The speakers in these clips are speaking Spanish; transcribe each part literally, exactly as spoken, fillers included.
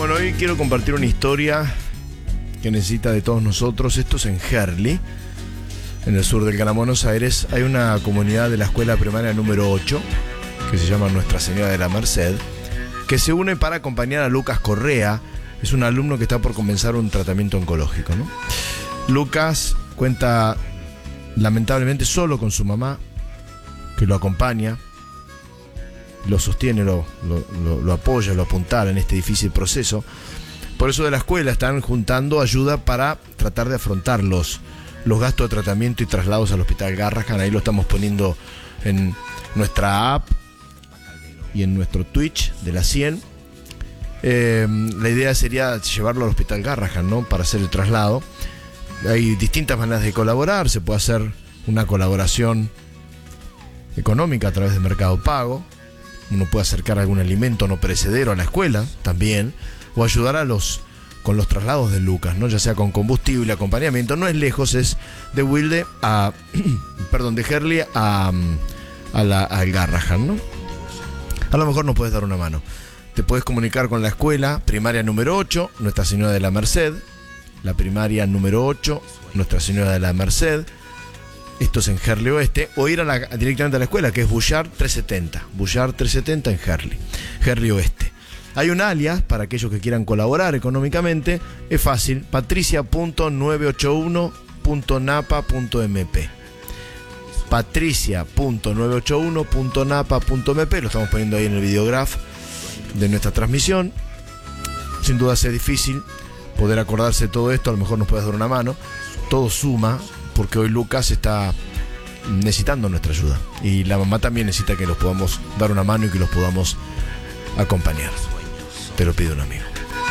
Bueno, hoy quiero compartir una historia que necesita de todos nosotros. Esto es en Herli, en el sur del Gran Buenos Aires. Hay una comunidad de la escuela primaria número ocho, que se llama Nuestra Señora de la Merced, que se une para acompañar a Lucas Correa. Es un alumno que está por comenzar un tratamiento oncológico, ¿no? Lucas cuenta lamentablemente solo con su mamá, que lo acompaña, lo sostiene, lo, lo, lo, lo apoya, lo apuntala en este difícil proceso. Por eso de la escuela están juntando ayuda para tratar de afrontar los, los gastos de tratamiento y traslados al Hospital Garrahan. Ahí lo estamos poniendo en nuestra app y en nuestro Twitch de la cien. Eh, la idea sería llevarlo al Hospital Garrahan, ¿no?, para hacer el traslado. Hay distintas maneras de colaborar. Se puede hacer una colaboración económica a través de Mercado Pago. Uno puede acercar algún alimento no perecedero a la escuela también, o ayudar a los con los traslados de Lucas, ¿no?, ya sea con combustible, acompañamiento. No es lejos, es de Wilde a perdón, de Herli a, a la, al Garrahan, ¿no? A lo mejor nos puedes dar una mano. Te puedes comunicar con la escuela primaria número ocho, Nuestra Señora de la Merced, la primaria número ocho, Nuestra Señora de la Merced. Esto es en Herli Oeste, o ir a la, directamente a la escuela, que es Bullard trescientos setenta. Bullard trescientos setenta en Herli, Herli Oeste. Hay un alias para aquellos que quieran colaborar económicamente. Es fácil: patricia punto novecientos ochenta y uno punto napa punto m p. patricia punto novecientos ochenta y uno punto napa punto m p. Lo estamos poniendo ahí en el videograf de nuestra transmisión. Sin duda es difícil poder acordarse de todo esto. A lo mejor nos puedes dar una mano. Todo suma, porque hoy Lucas está necesitando nuestra ayuda, y la mamá también necesita que los podamos dar una mano y que los podamos acompañar. Te lo pide un amigo.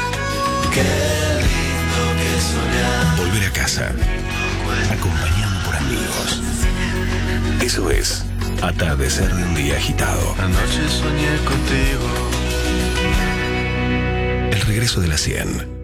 Volver a casa, acompañado por amigos. Eso es atardecer de un día agitado. Anoche soñé contigo. El regreso de la cien.